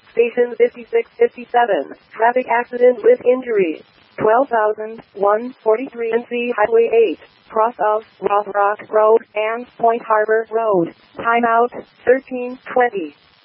Station 5657. Traffic accident with injuries. 12,143 NC Highway 8. Cross of Roth Rock Road and Point Harbor Road. Timeout 13:20.